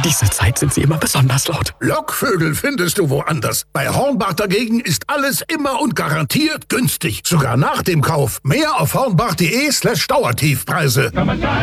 Um diese Zeit sind sie immer besonders laut. Lockvögel findest du woanders. Bei Hornbach dagegen ist alles immer und garantiert günstig. Sogar nach dem Kauf. Mehr auf hornbach.de/Dauertiefpreise.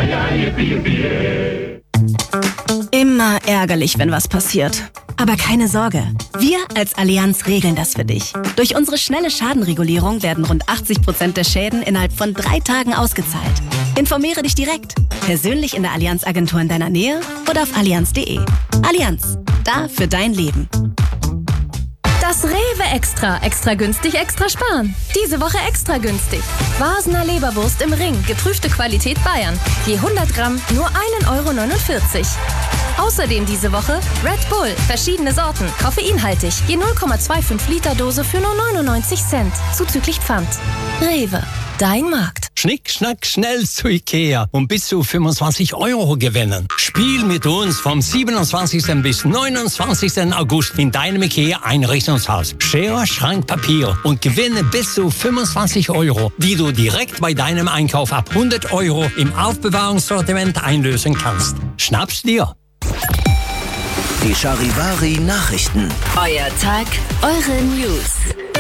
Immer ärgerlich, wenn was passiert. Aber keine Sorge, wir als Allianz regeln das für dich. Durch unsere schnelle Schadenregulierung werden rund 80% der Schäden innerhalb von 3 Tagen ausgezahlt. Informiere dich direkt, persönlich in der Allianz-Agentur in deiner Nähe oder auf allianz.de. Allianz, da für dein Leben. Das Rewe Extra. Extra günstig, extra sparen. Diese Woche extra günstig. Vasener Leberwurst im Ring. Geprüfte Qualität Bayern. Je 100 Gramm nur 1,49 €. Außerdem diese Woche Red Bull. Verschiedene Sorten. Koffeinhaltig. Je 0,25 Liter Dose für nur 99 Cent. Zuzüglich Pfand. Rewe. Dein Markt. Schnick, schnack, schnell zu Ikea und bis zu 25 € gewinnen. Spiel mit uns vom 27. bis 29. August in deinem Ikea-Einrichtungshaus. Schere, Schrank, Papier und gewinne bis zu 25 €, die du direkt bei deinem Einkauf ab 100 € im Aufbewahrungssortiment einlösen kannst. Schnapp's dir! Die Charivari-Nachrichten. Euer Tag, eure News.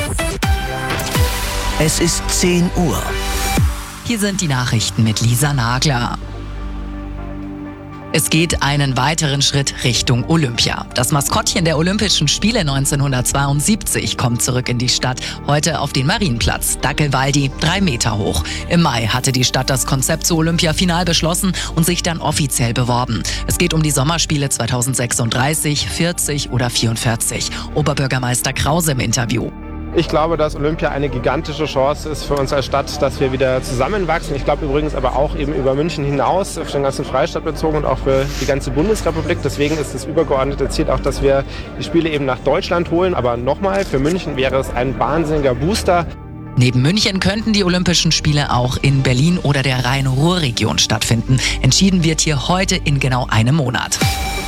Es ist 10 Uhr. Hier sind die Nachrichten mit Lisa Nagler. Es geht einen weiteren Schritt Richtung Olympia. Das Maskottchen der Olympischen Spiele 1972 kommt zurück in die Stadt, heute auf den Marienplatz. Dackelwaldi, 3 Meter hoch. Im Mai hatte die Stadt das Konzept zu Olympia final beschlossen und sich dann offiziell beworben. Es geht um die Sommerspiele 2036, 40 oder 44. Oberbürgermeister Krause im Interview. Ich glaube, dass Olympia eine gigantische Chance ist für uns als Stadt, dass wir wieder zusammenwachsen. Ich glaube übrigens aber auch eben über München hinaus, auf den ganzen Freistaat bezogen und auch für die ganze Bundesrepublik. Deswegen ist das übergeordnete Ziel auch, dass wir die Spiele eben nach Deutschland holen. Aber nochmal, für München wäre es ein wahnsinniger Booster. Neben München könnten die Olympischen Spiele auch in Berlin oder der Rhein-Ruhr-Region stattfinden. Entschieden wird hier heute in genau einem Monat.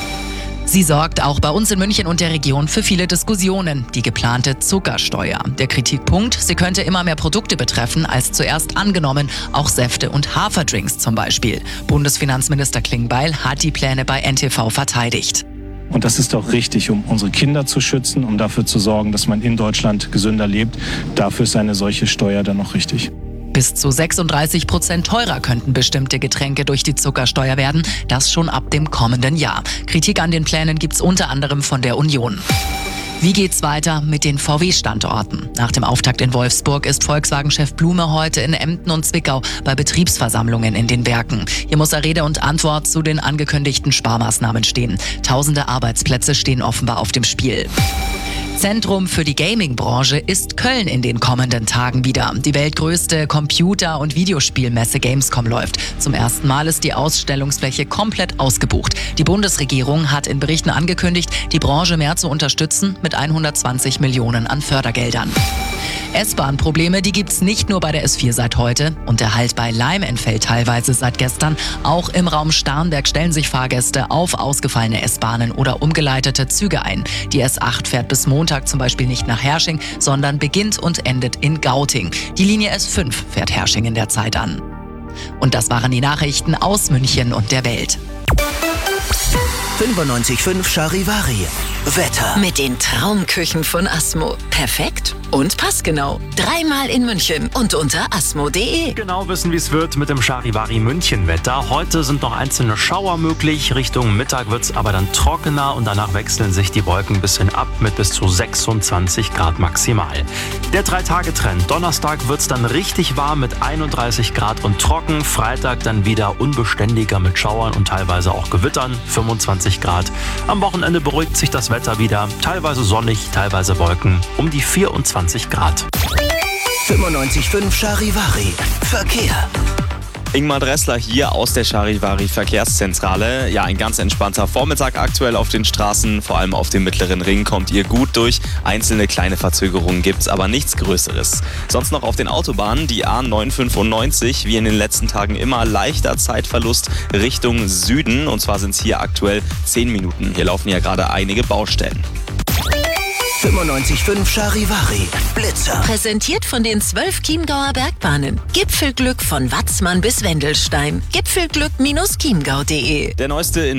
Sie sorgt auch bei uns in München und der Region für viele Diskussionen. Die geplante Zuckersteuer. Der Kritikpunkt, sie könnte immer mehr Produkte betreffen als zuerst angenommen. Auch Säfte und Haferdrinks zum Beispiel. Bundesfinanzminister Klingbeil hat die Pläne bei NTV verteidigt. Und das ist doch richtig, um unsere Kinder zu schützen, um dafür zu sorgen, dass man in Deutschland gesünder lebt. Dafür ist eine solche Steuer dann noch richtig. Bis zu 36% teurer könnten bestimmte Getränke durch die Zuckersteuer werden. Das schon ab dem kommenden Jahr. Kritik an den Plänen gibt's unter anderem von der Union. Wie geht's weiter mit den VW-Standorten? Nach dem Auftakt in Wolfsburg ist Volkswagen-Chef Blume heute in Emden und Zwickau bei Betriebsversammlungen in den Werken. Hier muss er Rede und Antwort zu den angekündigten Sparmaßnahmen stehen. Tausende Arbeitsplätze stehen offenbar auf dem Spiel. Zentrum für die Gaming-Branche ist Köln in den kommenden Tagen wieder. Die weltgrößte Computer- und Videospielmesse Gamescom läuft. Zum ersten Mal ist die Ausstellungsfläche komplett ausgebucht. Die Bundesregierung hat in Berichten angekündigt, die Branche mehr zu unterstützen mit 120 Millionen an Fördergeldern. S-Bahn-Probleme, die gibt's nicht nur bei der S4 seit heute. Und der Halt bei Laim entfällt teilweise seit gestern. Auch im Raum Starnberg stellen sich Fahrgäste auf ausgefallene S-Bahnen oder umgeleitete Züge ein. Die S8 fährt bis Montag zum Beispiel nicht nach Hersching, sondern beginnt und endet in Gauting. Die Linie S5 fährt Hersching in der Zeit an. Und das waren die Nachrichten aus München und der Welt. 95.5 Charivari. Wetter. Mit den Traumküchen von Asmo. Perfekt und passgenau. 3-mal in München und unter asmo.de. Genau wissen, wie es wird mit dem Charivari München-Wetter. Heute sind noch einzelne Schauer möglich. Richtung Mittag wird es aber dann trockener und danach wechseln sich die Wolken ein bisschen ab mit bis zu 26 Grad maximal. Der 3-Tage-Trend. Donnerstag wird es dann richtig warm mit 31 Grad und trocken. Freitag dann wieder unbeständiger mit Schauern und teilweise auch Gewittern. 25 Grad. Am Wochenende beruhigt sich das Wetter wieder. Teilweise sonnig, teilweise Wolken. Um die 24 Grad. 95.5 Charivari. Verkehr. Ingmar Dressler hier aus der Charivari Verkehrszentrale. Ja, ein ganz entspannter Vormittag aktuell auf den Straßen. Vor allem auf dem Mittleren Ring kommt ihr gut durch. Einzelne kleine Verzögerungen gibt's, aber nichts Größeres. Sonst noch auf den Autobahnen die A995, wie in den letzten Tagen immer, leichter Zeitverlust Richtung Süden. Und zwar sind es hier aktuell 10 Minuten. Hier laufen ja gerade einige Baustellen. 95.5 Charivari. Blitzer. Präsentiert von den 12 Chiemgauer Bergbahnen. Gipfelglück von Watzmann bis Wendelstein. Gipfelglück-chiemgau.de. Der neueste